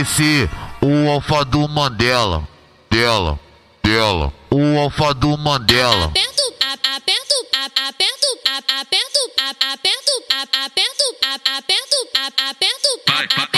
MC, o alfa do Mandela, dela, o alfa do Mandela. Aperto, aperto, aperto, aperto, aperto, aperto, aperto, aperto, aperto, aperto.